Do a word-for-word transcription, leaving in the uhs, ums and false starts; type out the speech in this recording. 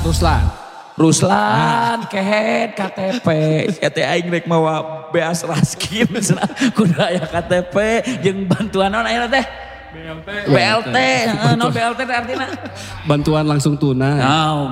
Ruslan. Ruslan, kehead, K T P. Saya teh aing rek mawa beas raskin. Kudu aya K T P jeung bantuan naon ayeuna teh? B L T. B L T, no B L T teh artina. Bantuan langsung tunai. Oh,